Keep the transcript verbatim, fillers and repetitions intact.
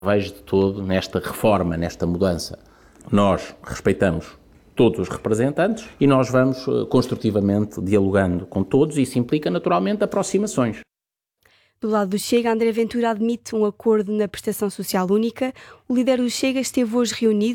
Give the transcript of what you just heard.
Vejo de todo nesta reforma, nesta mudança. Nós respeitamos todos os representantes e nós vamos construtivamente dialogando com todos e isso implica naturalmente aproximações. Do lado do Chega, André Ventura admite um acordo na prestação social única. O líder do Chega esteve hoje reunido